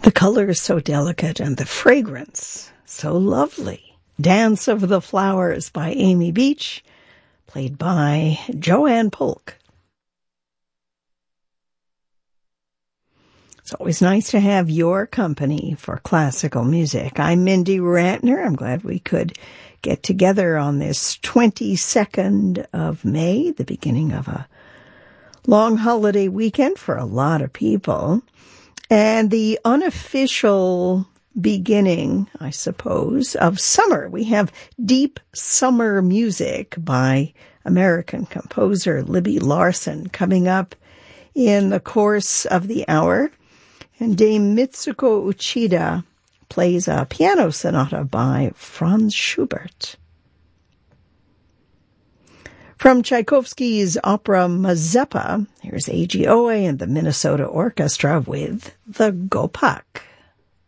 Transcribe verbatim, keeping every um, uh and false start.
The color is so delicate and the fragrance so lovely. Dance of the Flowers by Amy Beach, played by Joanne Polk. It's always nice to have your company for classical music. I'm Mindy Ratner. I'm glad we could get together on this twenty-second of May, the beginning of a long holiday weekend for a lot of people. And the unofficial beginning, I suppose, of summer. We have deep summer music by American composer Libby Larsen coming up in the course of the hour. And Dame Mitsuko Uchida plays a piano sonata by Franz Schubert. From Tchaikovsky's opera Mazeppa, here's A G Oe and the Minnesota Orchestra with the Gopak.